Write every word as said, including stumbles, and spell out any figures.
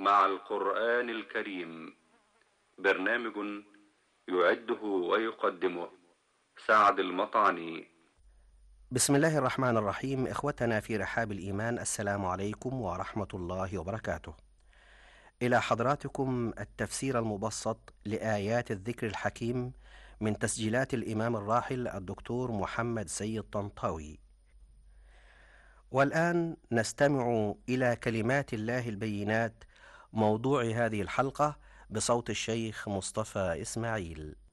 مع القرآن الكريم، برنامج يعده ويقدمه سعد المطعني. بسم الله الرحمن الرحيم. إخوتنا في رحاب الإيمان، السلام عليكم ورحمة الله وبركاته. إلى حضراتكم التفسير المبسط لآيات الذكر الحكيم من تسجيلات الإمام الراحل الدكتور محمد سيد طنطاوي. والآن نستمع إلى كلمات الله البينات، موضوع هذه الحلقة بصوت الشيخ مصطفى إسماعيل.